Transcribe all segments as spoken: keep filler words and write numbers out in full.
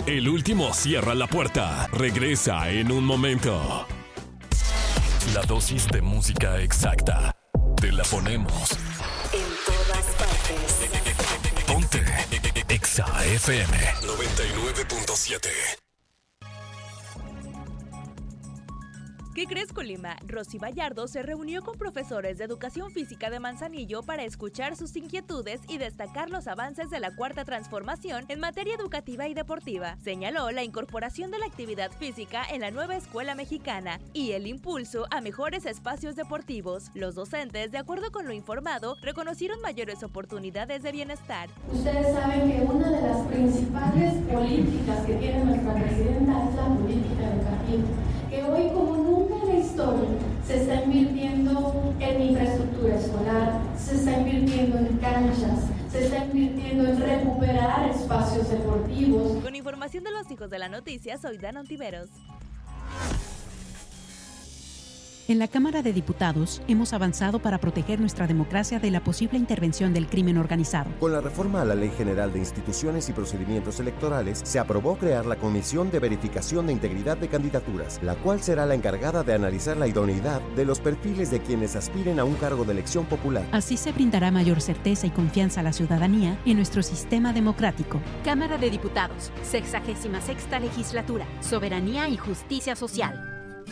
El último cierra la puerta. Regresa en un momento. La dosis de música exacta. Te la ponemos en todas partes. Ponte Exa F M noventa y nueve punto siete. ¿Qué crees, Colima? Rosy Vallardo se reunió con profesores de educación física de Manzanillo para escuchar sus inquietudes y destacar los avances de la cuarta transformación en materia educativa y deportiva. Señaló la incorporación de la actividad física en la nueva escuela mexicana y el impulso a mejores espacios deportivos. Los docentes, de acuerdo con lo informado, reconocieron mayores oportunidades de bienestar. Ustedes saben que una de las principales políticas que tiene nuestra presidenta es la política educativa, que hoy como nunca en la historia se está invirtiendo en infraestructura escolar, se está invirtiendo en canchas, se está invirtiendo en recuperar espacios deportivos. Con información de los hijos de la noticia, soy Dana Ontiveros. En la Cámara de Diputados hemos avanzado para proteger nuestra democracia de la posible intervención del crimen organizado. Con la reforma a la Ley General de Instituciones y Procedimientos Electorales, se aprobó crear la Comisión de Verificación de Integridad de Candidaturas, la cual será la encargada de analizar la idoneidad de los perfiles de quienes aspiren a un cargo de elección popular. Así se brindará mayor certeza y confianza a la ciudadanía en nuestro sistema democrático. Cámara de Diputados, sexagésima sexta legislatura, soberanía y justicia social.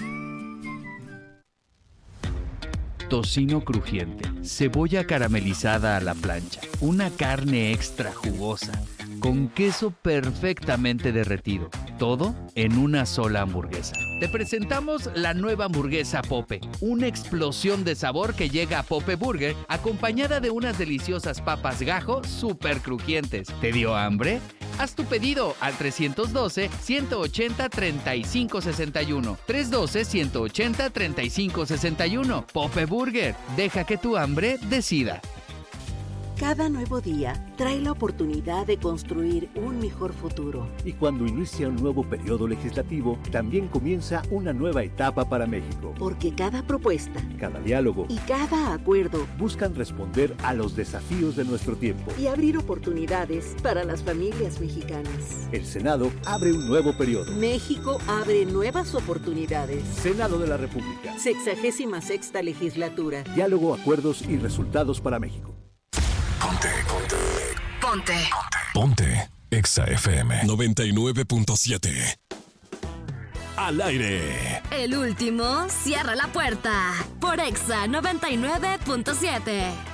Tocino crujiente, cebolla caramelizada a la plancha, una carne extra jugosa, con queso perfectamente derretido, todo en una sola hamburguesa. Te presentamos la nueva hamburguesa Pope, una explosión de sabor que llega a Pope Burger acompañada de unas deliciosas papas gajo súper crujientes. ¿Te dio hambre? Haz tu pedido al tres uno dos, uno ocho cero, tres cinco seis uno. tres uno dos, uno ocho cero, tres cinco seis uno. Pope Burger. Deja que tu hambre decida. Cada nuevo día trae la oportunidad de construir un mejor futuro. Y cuando inicia un nuevo periodo legislativo, también comienza una nueva etapa para México. Porque cada propuesta, cada diálogo y cada acuerdo buscan responder a los desafíos de nuestro tiempo y abrir oportunidades para las familias mexicanas. El Senado abre un nuevo periodo. México abre nuevas oportunidades. Senado de la República. Sexagésima sexta legislatura. Diálogo, acuerdos y resultados para México. Ponte, ponte, ponte, ponte, ponte, Exa F M noventa y nueve punto siete. Al aire. El último cierra la puerta por Exa noventa y nueve punto siete.